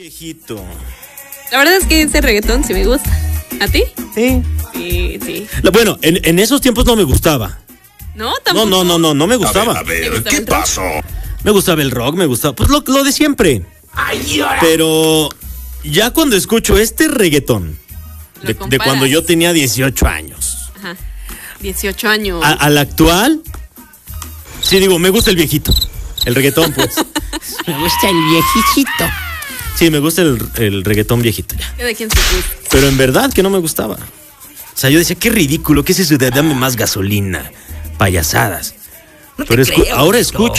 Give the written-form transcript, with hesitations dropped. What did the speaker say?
viejito. La verdad es que ese reggaetón sí me gusta. ¿A ti? Sí. Sí. Bueno, en esos tiempos no me gustaba. ¿No? ¿Tampoco? No me gustaba. A ver, ¿qué pasó? Me gustaba el rock, me gustaba, pues lo de siempre. Ay, ahora. Pero ya cuando escucho este reggaetón, de cuando yo tenía 18 años, Ajá. 18 años. al actual, sí digo, me gusta el viejito. El reggaetón, pues. Me gusta el viejito. Sí, me gusta el reggaetón viejito ya. ¿De quién se gusta? Pero en verdad que no me gustaba. O sea, yo decía, qué ridículo, ¿qué es eso de dame más gasolina? Payasadas. Pero ahora escucho